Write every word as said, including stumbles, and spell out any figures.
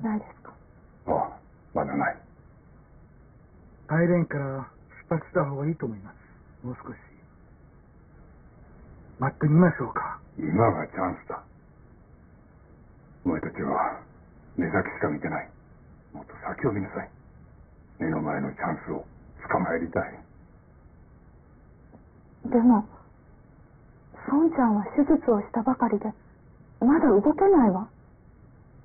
ないですか？ ああ、まだない。 アイレンから出発した方がいいと思います。もう少し待ってみましょうか。 今がチャンスだ。お前たちは目先しか見てない。もっと先を見なさい。目の前のチャンスを捕まえりたい。 でも孫ちゃんは手術をしたばかりでまだ動けないわ。